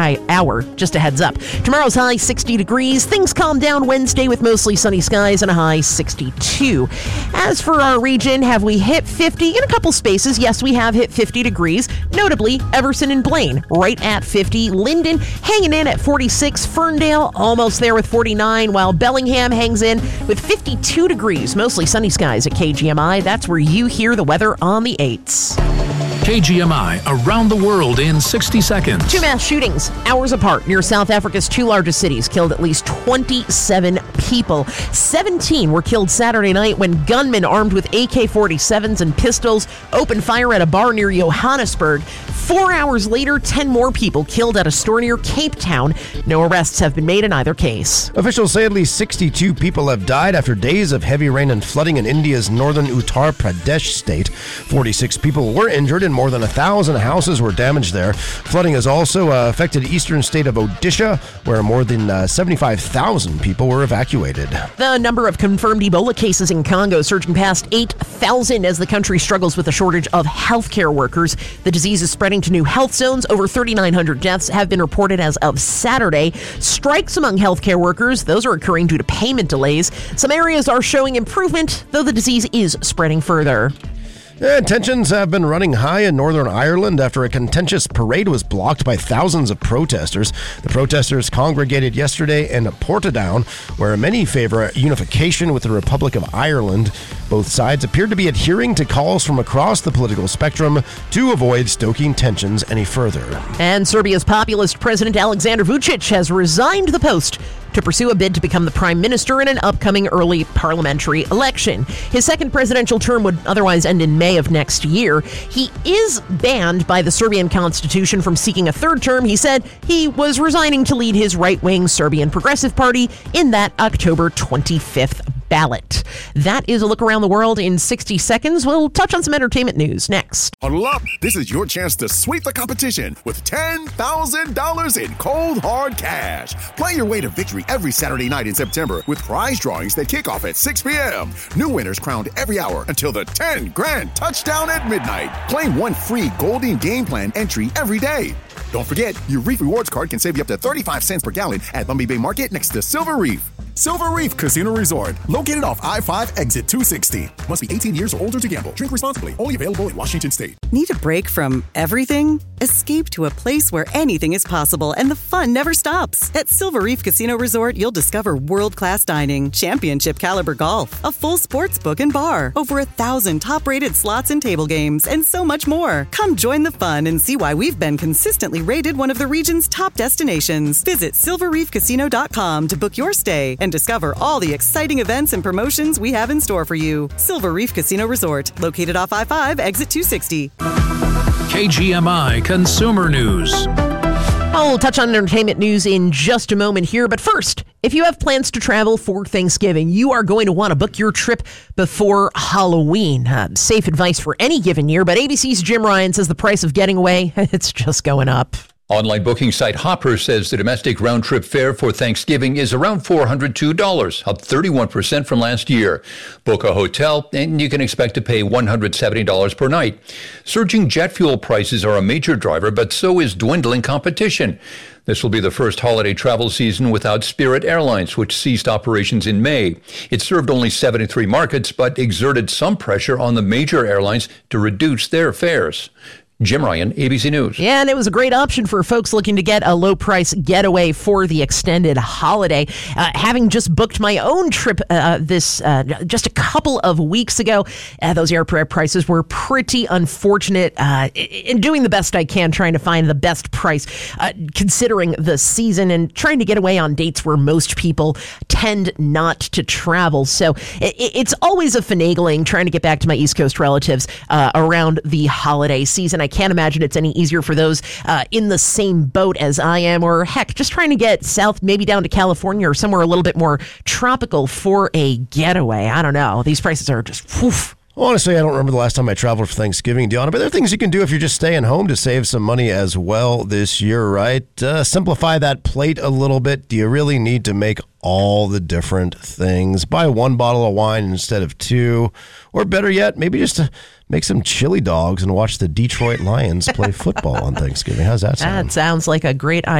hour. Just a heads up. Tomorrow's high 60 degrees. Things calm down Wednesday with mostly sunny skies and a high 62. As for our region, have we hit 50? In a couple spaces, yes, we have hit 50 degrees. Notably, Everson and Blaine right at 50. Linden hanging in at 46. Ferndale almost there with 49, while Bellingham hangs in with 52 degrees. Mostly sunny skies at KGMI. That's where you hear the weather on the 8s. KGMI around the world in 60 seconds. 2 mass shootings, hours apart, near South Africa's 2 largest cities, killed at least 27 people. 17 were killed Saturday night when gunmen armed with AK-47s and pistols opened fire at a bar near Johannesburg. 4 hours later, 10 more people killed at a store near Cape Town. No arrests have been made in either case. Officials say at least 62 people have died after days of heavy rain and flooding in India's northern Uttar Pradesh state. 46 people were injured and more than 1,000 houses were damaged there. Flooding has also affected eastern state of Odisha, where more than 75,000 people were evacuated. The number of confirmed Ebola cases in Congo surging past 8,000 as the country struggles with a shortage of healthcare workers. The disease is spreading to new health zones. Over 3,900 deaths have been reported as of Saturday. Strikes among healthcare workers, those are occurring due to payment delays. Some areas are showing improvement, though the disease is spreading further. And tensions have been running high in Northern Ireland after a contentious parade was blocked by thousands of protesters. The protesters congregated yesterday in Portadown, where many favor unification with the Republic of Ireland. Both sides appear to be adhering to calls from across the political spectrum to avoid stoking tensions any further. And Serbia's populist President Aleksandar Vučić has resigned the post to pursue a bid to become the prime minister in an upcoming early parliamentary election. His second presidential term would otherwise end in May of next year. He is banned by the Serbian constitution from seeking a third term. He said he was resigning to lead his right-wing Serbian Progressive Party in that October 25th ballot. That is a look around the world in 60 seconds. We'll touch on some entertainment news next. Huddle up. This is your chance to sweep the competition with $10,000 in cold, hard cash. Play your way to victory every Saturday night in September with prize drawings that kick off at 6 p.m. New winners crowned every hour until the 10 grand touchdown at midnight. Claim one free Golding Game Plan entry every day. Don't forget, your Reef Rewards card can save you up to 35 cents per gallon at Bumby Bay Market next to Silver Reef. Silver Reef Casino Resort, located off I-5 exit 260. Must be 18 years or older to gamble. Drink responsibly. Only available in Washington State. Need a break from everything? Escape to a place where anything is possible and the fun never stops. At Silver Reef Casino Resort, you'll discover world-class dining, championship caliber golf, a full sports book and bar, over 1,000 top-rated slots and table games, and so much more. Come join the fun and see why we've been consistently rated one of the region's top destinations. Visit silverreefcasino.com to book your stay and discover all the exciting events and promotions we have in store for you. Silver Reef Casino Resort, located off I-5, exit 260. KGMI Consumer News. I'll touch on entertainment news in just a moment here, but first, if you have plans to travel for Thanksgiving, you are going to want to book your trip before Halloween. Safe advice for any given year, but ABC's Jim Ryan says the price of getting away, it's just going up. Online booking site Hopper says the domestic round-trip fare for Thanksgiving is around $402, up 31% from last year. Book a hotel, and you can expect to pay $170 per night. Surging jet fuel prices are a major driver, but so is dwindling competition. This will be the first holiday travel season without Spirit Airlines, which ceased operations in May. It served only 73 markets, but exerted some pressure on the major airlines to reduce their fares. Jim Ryan, ABC News. Yeah, and it was a great option for folks looking to get a low-price getaway for the extended holiday. Having just booked my own trip just a couple of weeks ago, those airfare prices were pretty unfortunate. In doing the best I can, trying to find the best price, considering the season and trying to get away on dates where most people tend not to travel. So it's always a finagling trying to get back to my East Coast relatives around the holiday season. I can't imagine it's any easier for those in the same boat as I am, or heck, just trying to get south, maybe down to California or somewhere a little bit more tropical for a getaway. I don't know. These prices are just woof. Honestly, I don't remember the last time I traveled for Thanksgiving, Deanna, but there are things you can do if you're just staying home to save some money as well this year, right? Simplify that plate a little bit. Do you really need to make all the different things? Buy one bottle of wine instead of two. Or better yet, maybe just make some chili dogs and watch the Detroit Lions play football on Thanksgiving. How's that sound? That sounds like a great idea.